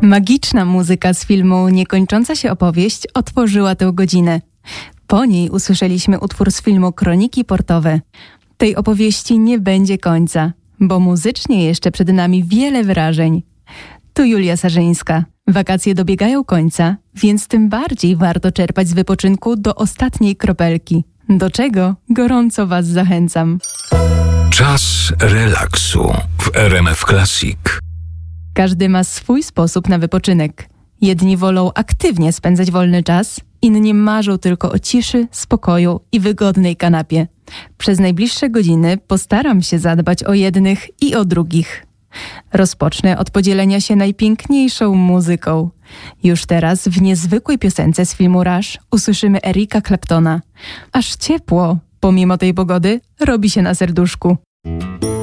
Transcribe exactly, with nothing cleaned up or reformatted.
Magiczna muzyka z filmu Niekończąca się opowieść otworzyła tę godzinę. Po niej usłyszeliśmy utwór z filmu Kroniki Portowe. Tej opowieści nie będzie końca, bo muzycznie jeszcze przed nami wiele wrażeń. Tu Julia Sarzyńska. Wakacje dobiegają końca, więc tym bardziej warto czerpać z wypoczynku do ostatniej kropelki. Do czego gorąco Was zachęcam. Czas relaksu w R M F Classic. Każdy ma swój sposób na wypoczynek. Jedni wolą aktywnie spędzać wolny czas, inni marzą tylko o ciszy, spokoju i wygodnej kanapie. Przez najbliższe godziny postaram się zadbać o jednych i o drugich. Rozpocznę od podzielenia się najpiękniejszą muzyką. Już teraz w niezwykłej piosence z filmu Rush usłyszymy Erika Claptona. Aż ciepło, pomimo tej pogody, robi się na serduszku.